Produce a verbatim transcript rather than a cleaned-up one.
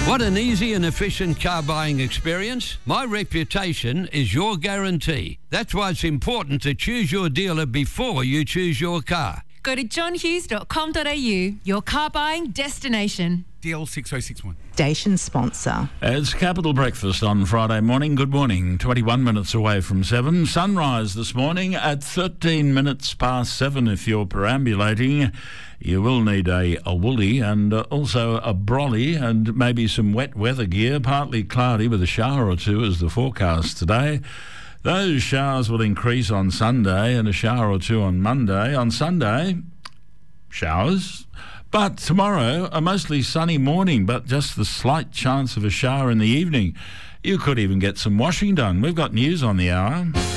Want an easy and efficient car buying experience? My reputation is your guarantee. That's why it's important to choose your dealer before you choose your car. Go to john hughes dot com dot a u, your car buying destination. D L six oh six one. Station sponsor. It's Capital Breakfast on Friday morning. Good morning. twenty-one minutes away from seven. Sunrise this morning at thirteen minutes past seven. If you're perambulating, you will need a, a woolly and uh, also a brolly and maybe some wet weather gear. Partly cloudy with a shower or two is the forecast today. Those showers will increase on Sunday and a shower or two on Monday. On Sunday, showers. But tomorrow, a mostly sunny morning, but just the slight chance of a shower in the evening. You could even get some washing done. We've got news on the hour.